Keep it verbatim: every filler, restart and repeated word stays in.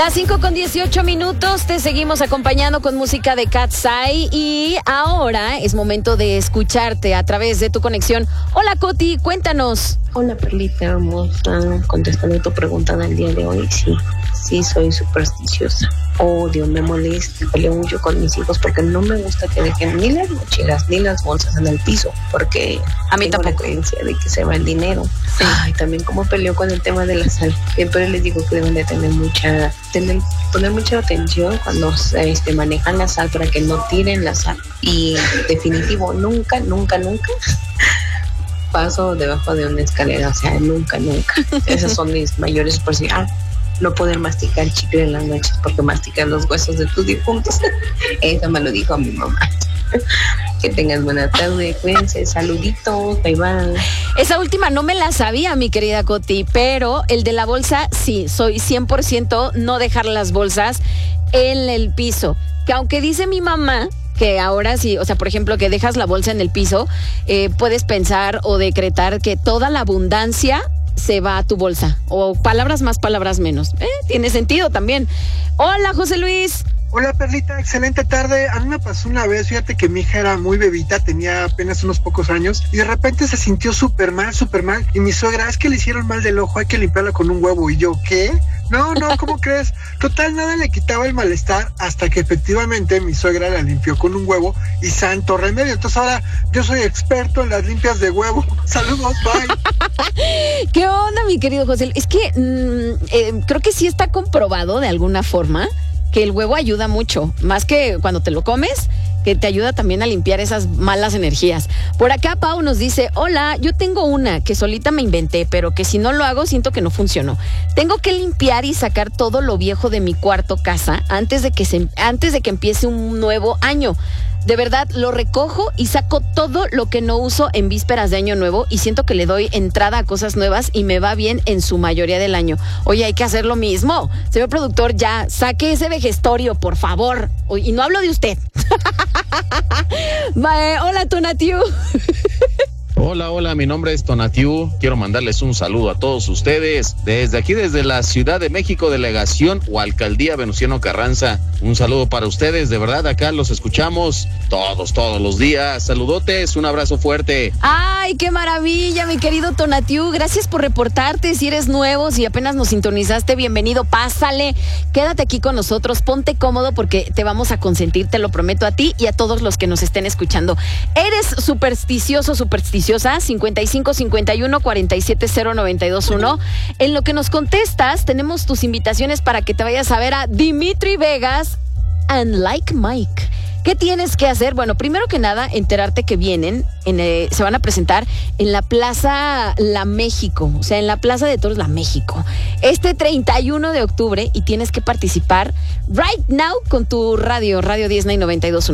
Las cinco con dieciocho minutos, te seguimos acompañando con música de Cat's Eye y ahora es momento de escucharte a través de tu conexión. Hola Coti, cuéntanos. Hola Perlita, vamos a contestar tu pregunta del día de hoy. Sí, sí soy supersticiosa. Odio, me molesta, peleo mucho con mis hijos porque no me gusta que dejen ni las mochilas ni las bolsas en el piso, porque a mí tengo tampoco. la creencia de que se va el dinero. Sí. Ay, también como peleo con el tema de la sal. Siempre les digo que deben de tener mucha, tener, poner mucha atención cuando este, manejan la sal para que no tiren la sal. Y definitivo, nunca, nunca, nunca paso debajo de una escalera, o sea, nunca, nunca. Esas son mis mayores por si, ah, no poder masticar chicle en las noches porque mastican los huesos de tus difuntos. Eso me lo dijo mi mamá. Que tengas buena tarde, cuídense, saluditos, bye bye. Esa última no me la sabía, mi querida Coti, pero el de la bolsa, sí, soy cien por ciento no dejar las bolsas en el piso. Que aunque dice mi mamá que ahora sí, o sea, por ejemplo, que dejas la bolsa en el piso, eh, puedes pensar o decretar que toda la abundancia se va a tu bolsa. O palabras más, palabras menos. Eh, tiene sentido también. Hola, José Luis. Hola Perlita, excelente tarde. A mí me pasó una vez, fíjate que mi hija era muy bebita, tenía apenas unos pocos años y de repente se sintió súper mal, súper mal y mi suegra, es que le hicieron mal del ojo, hay que limpiarla con un huevo. Y yo, ¿qué? No, no, ¿cómo crees? Total, nada le quitaba el malestar hasta que efectivamente mi suegra la limpió con un huevo y santo remedio. Entonces ahora yo soy experto en las limpias de huevo. Saludos, bye. ¿Qué onda, mi querido José? Es que mmm, eh, creo que sí está comprobado de alguna forma que el huevo ayuda mucho, más que cuando te lo comes, que te ayuda también a limpiar esas malas energías. Por acá Pau nos dice, hola, yo tengo una que solita me inventé, pero que si no lo hago siento que no funcionó. Tengo que limpiar y sacar todo lo viejo de mi cuarto casa antes de que se, antes de que empiece un nuevo año. De verdad, lo recojo y saco todo lo que no uso en vísperas de año nuevo y siento que le doy entrada a cosas nuevas y me va bien en su mayoría del año. Oye, hay que hacer lo mismo. Señor productor, ya, saque ese vejestorio, por favor. Y no hablo de usted. Hola, Tonatiu. Hola, hola, mi nombre es Tonatiu. Quiero mandarles un saludo a todos ustedes. Desde aquí, desde la Ciudad de México, delegación o alcaldía Venustiano Carranza. Un saludo para ustedes, de verdad, acá los escuchamos todos, todos los días. Saludotes, un abrazo fuerte. Ay, qué maravilla, mi querido Tonatiu. Gracias por reportarte. Si eres nuevo, si apenas nos sintonizaste, bienvenido, pásale. Quédate aquí con nosotros, ponte cómodo porque te vamos a consentir, te lo prometo a ti y a todos los que nos estén escuchando. ¿Eres supersticioso, supersticiosa? cincuenta y cinco cincuenta y uno cuarenta y siete cero noventa y dos uno. En lo que nos contestas, tenemos tus invitaciones para que te vayas a ver a Dimitri Vegas and Like Mike. ¿Qué tienes que hacer? Bueno, primero que nada, enterarte que vienen, en, eh, se van a presentar en la Plaza La México, o sea, en la Plaza de Toros La México, este treinta y uno de octubre, y tienes que participar right now con tu radio, Radio Disney noventa y dos uno.